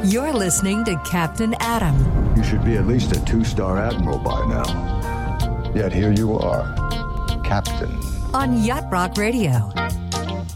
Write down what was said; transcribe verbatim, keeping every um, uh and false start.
You're listening to Captain Adam. You should be at least a two-star admiral by now. Yet here you are, Captain. On Yacht Rock Radio.